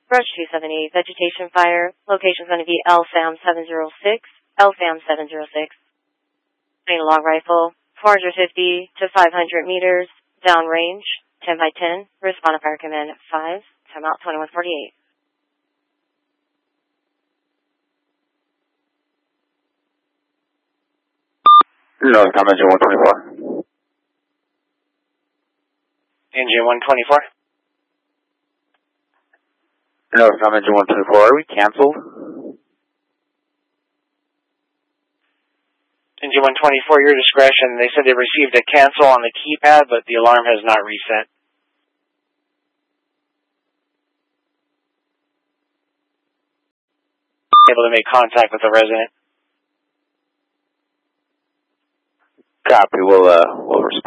Brush 278, vegetation fire. Location's going to be LFAM 706. LFAM 706. Main log rifle, 450 to 500 meters, downrange, 10 by 10. Respond to fire command at 5. Timeout 2148. No, comment engine 124. Engine 124. No, comment engine 124. Are we canceled? Engine 124, your discretion. They said they received a cancel on the keypad, but the alarm has not reset. Able to make contact with the resident. Copy. We'll respond.